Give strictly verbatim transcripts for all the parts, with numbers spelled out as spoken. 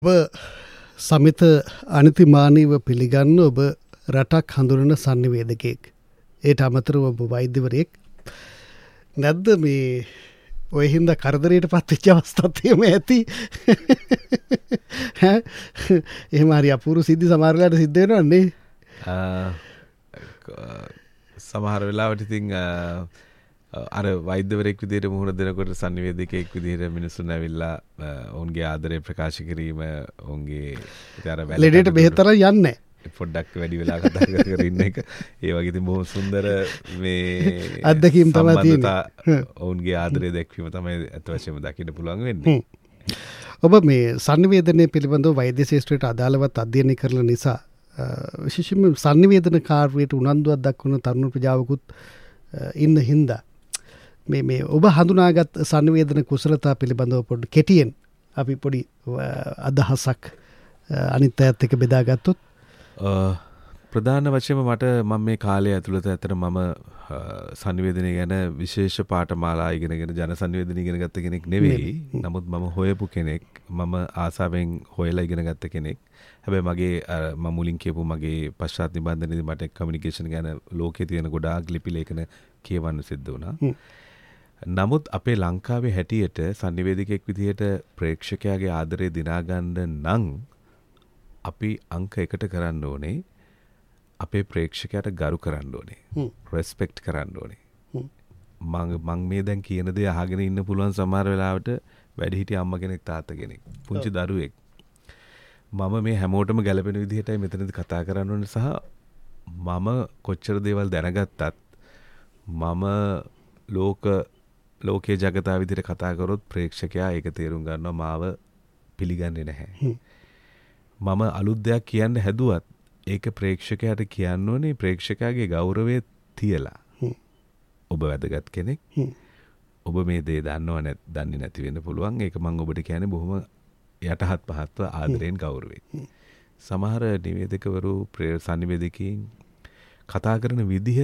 ඔබ සමිත අනිතිමානීව පිළිගන්න ඔබ රටක් හඳුනන සංනිවේදකයෙක්. ඒට අමතරව ඔබ වෛද්‍යවරයෙක්. නැද්ද මේ ඔය හින්දා කරදරයට පත්වෙච්ච අවස්ථාත් එහෙම ඇති. එහෙම හරි අපූර්ව සිද්ධි සමහර වෙලාවට සිද්ධ වෙනවා නේ. සමහර වෙලාවට ඉතින් අර වෛද්‍යවරයෙක් විදිහට මුහුණ දෙනකොට සංනිවේදකයෙක් විදිහට මිනිස්සුන් ඇවිල්ලා ඔවුන්ගේ ආදරය ප්‍රකාශ කිරීම ඔවුන්ගේ අර ලෙඩේට බෙහෙත් තරම් යන්නේ නැහැ. පොඩ්ඩක් වැඩි වෙලා කතා කර කර ඉන්න එක ඒ වගේ ඉතින් බොහොම සුන්දර මේ අත්දැකීම් තමයි තියෙන්නේ. ඔවුන්ගේ ආදරය දැක්වීම තමයි අත් වශයෙන්ම දකින්න පුළුවන් වෙන්නේ. ඔබ මේ සංනිවේදනය පිළිබඳව වෛද්‍ය ශාස්ත්‍රයට අදාළවත් අධ්‍යයනය කරන නිසා විශේෂයෙන්ම සංනිවේදන කාර්යයට උනන්දුවක් දක්වන තරුණ ප්‍රජාවකුත් ඉන්න හින්දා මේ මේ ඔබ හඳුනාගත් සංනිවේදන කුසලතා පිළිබඳව පොඩි කෙටියෙන් අපි පොඩි අදහසක් අනිත් අයත් එක්ක බෙදාගත්තොත්. ප්‍රධාන වශයෙන්ම මට මම මේ කාලය ඇතුළත ඇතර මම සංනිවේදනය ගැන විශේෂ පාඨමාලා ඉගෙනගෙන ජන සංනිවේදනය ඉගෙන ගත්ත කෙනෙක් නෙවෙයි. නමුත් මම හොයපු කෙනෙක්. මම ආසාවෙන් හොයලා ඉගෙන ගත්ත කෙනෙක්. හැබැයි මගේ මම මුලින් කියපු මගේ පශ්චාත් නිබන්ධනයේදී මට කමියුනිකේෂන් ගැන ලෝකේ තියෙන ගොඩාක් ලිපි ලේඛන කියවන්න සිද්ධ වුණා. නමුත් අපේ ලංකාවේ හැටියට සංනිවේදකයෙක් විදිහට ප්‍රේක්ෂකයාගේ ආදරය දිනා ගන්න නම් අපි අංක එකට කරන්න ඕනේ. අපේ ප්‍රේක්ෂකයාට ගරු කරන්න ඕනේ. රෙස්පෙක්ට් කරන්න ඕනේ. මම මම මේ දැන් කියන දේ අහගෙන ඉන්න පුළුවන් සමහර වෙලාවට වැඩිහිටි අම්මා කෙනෙක් තාත්තා කෙනෙක් පුංචි දරුවෙක්. මම මේ හැමෝටම ගැළපෙන විදිහටයි මෙතනදී කතා කරන්න ඕනේ සහ මම කොච්චර දේවල් දැනගත්තත් මම ලෝක ලෝකයේ ජගතා විදිහට කතා කරොත් ප්‍රේක්ෂකයා ඒක තේරුම් ගන්නවා මාව පිළිගන්නේ නැහැ. මම අලුත් දෙයක් කියන්න හැදුවත් ඒක ප්‍රේක්ෂකයාට කියන්න ඕනේ ප්‍රේක්ෂකයාගේ ගෞරවය තියලා. ඔබ වැදගත් කෙනෙක්. ඔබ මේ දේ දන්නව නැත් දන්නේ නැති වෙන්න පුළුවන්. ඒක මම ඔබට කියන්නේ බොහොම යටහත් පහත්ව ආදරයෙන් ගෞරවයෙන්. සමහර නිවේදකවරු සංනිවේදකයන් කතා කරන විදිහ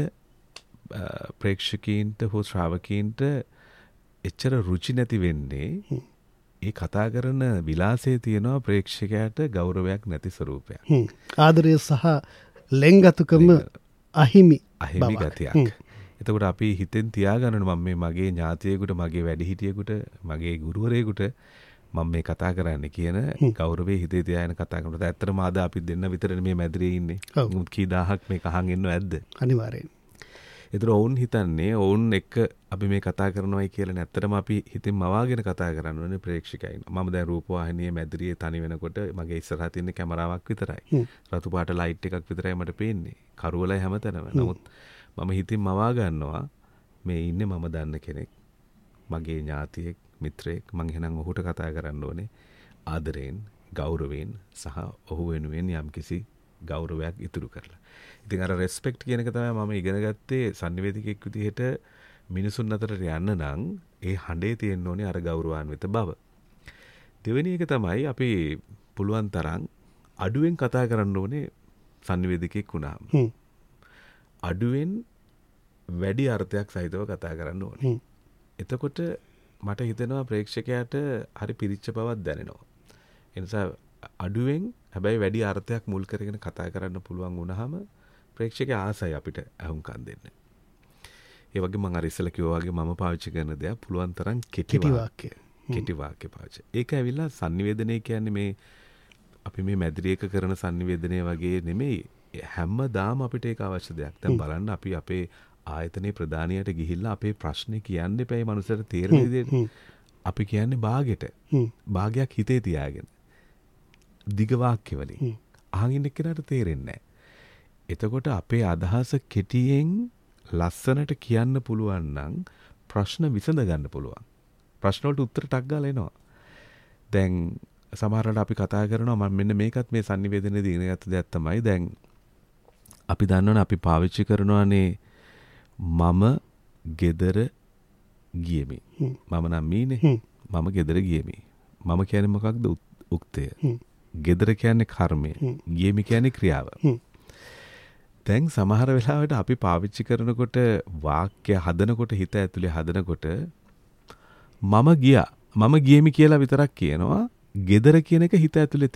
ප්‍රේක්ෂකීන්ට හෝ ශ්‍රාවකීන්ට එච්චර රුචි නැති වෙන්නේ ඒ කතා කරන විලාසයේ තියෙනවා ප්‍රේක්ෂකයාට ගෞරවයක් නැති ස්වරූපයක්. ආදරය සහ ලෙන්ගතුකම අහිමි අහිමි ගතියක්. එතකොට අපි හිතෙන් තියාගන්න මම මේ මගේ ඥාතියෙකුට මගේ වැඩිහිටියෙකුට මගේ ගුරුවරයෙකුට මම මේ කතා කරන්නේ කියන ගෞරවයේ හිතේ තියාගෙන කතා කරනකොට ඇත්තටම ආද අපි දෙන්න විතරනේ මේ මැදිරියේ ඉන්නේ. මුත් කී දහහක් මේක අහන් ඉන්නව ඇද්ද? අනිවාර්යෙන්. ඒතර ඔවුන් හිතන්නේ ඔවුන් එක්ක අපි මේ කතා කරනවායි කියලා නැත්තරම අපි හිතින් මවාගෙන කතා කරන්න ඕනේ ප්‍රේක්ෂකයන්. මම දැන් රූපවාහිනියේ මැදිරියේ තනි වෙනකොට මගේ ඉස්සරහා තියෙන කැමරාවක් විතරයි. රතු පාට ලයිට් එකක් විතරයි මට පේන්නේ. කරුවලයි හැමතැනම. නමුත් මම හිතින් මවා ගන්නවා මේ ඉන්නේ මම දන්න කෙනෙක්. මගේ ඥාතියෙක්, මිත්‍රයෙක්. මං එහෙනම් ඔහුට කතා කරන්න ඕනේ ආදරයෙන්, ගෞරවයෙන් සහ ඔහු වෙනුවෙන් යම්කිසි ගෞරවයක් ඉතුරු කරලා. ඉතින් අර රෙස්පෙක්ට් කියන එක තමයි මම ඉගෙන ගත්තේ සංනිවේදකයෙක් විදිහට මිනිසුන් අතරට යන්න නම් ඒ හඬේ තියෙන්න ඕනේ අර ගෞරවාන්විත බව. දෙවෙනි එක තමයි අපි පුළුවන් තරම් අඩුවෙන් කතා කරන්න ඕනේ සංනිවේදකයෙක් වුණාම. අඩුවෙන් වැඩි අර්ථයක් සහිතව කතා කරන්න ඕනේ. එතකොට මට හිතෙනවා ප්‍රේක්ෂකයාට හරි පිරිච්ච බවක් දැනෙනවා. ඒ නිසා අඩුවෙන් හැබැයි වැඩි අර්ථයක් මුල් කරගෙන කතා කරන්න පුළුවන් වුණාම ප්‍රේක්ෂකයා ආසයි අපිට අහුම්කම් දෙන්න. ඒ වගේ මම අර ඉස්සෙල්ලා කිව්වා වගේ මම පාවිච්චි කරන දේ පුළුවන් තරම් කෙටි වාක්‍ය. කෙටි වාක්‍ය පාවිච්චි. ඒක ඇවිල්ලා සංනිවේදනය කියන්නේ මේ අපි මේ මැදිරියක කරන සංනිවේදනය වගේ නෙමෙයි. හැමදාම අපිට ඒක අවශ්‍ය දෙයක්. දැන් බලන්න අපි අපේ ආයතනයේ ප්‍රධානියට ගිහිල්ලා අපේ ප්‍රශ්නේ කියන්න එපා. මේ මනුස්සයට තේරෙන විදිහට අපි කියන්නේ භාගෙට. භාගයක් හිතේ තියාගෙන. දිග වාක්‍ය වලින්. අහන් ඉන්න කෙනාට තේරෙන්නේ නැහැ. එතකොට අපේ අදහස කෙටියෙන් ලස්සනට කියන්න පුළුවන් නම් ප්‍රශ්න විසඳ ගන්න පුළුවන්. ප්‍රශ්න වලට උත්තර ටක් ගාලා එනවා. දැන් සමහරවිට අපි කතා කරනවා මම මෙන්න මේකත් මේ සංනිවේදනයේදී ඉගෙන ගත්ත දෙයක් තමයි දැන් අපි දන්නවනේ අපි පාවිච්චි කරනවානේ මම ගෙදර ගියෙමි. මම නම් මීනේ. මම ගෙදර ගියෙමි. මම කියන්නේ මොකක්ද? උක්තය. ගෙදර කියන්නේ කර්මය. ගියෙමි කියන්නේ ක්‍රියාව. දැන් සමහර වෙලාවට අපි පාවිච්චි කරනකොට වාක්‍ය හදනකොට හිත ඇතුලේ හදනකොට මම ගියා මම ගියෙමි කියලා විතරක් කියනවා ගෙදර කියන එක හිත ඇතුලේ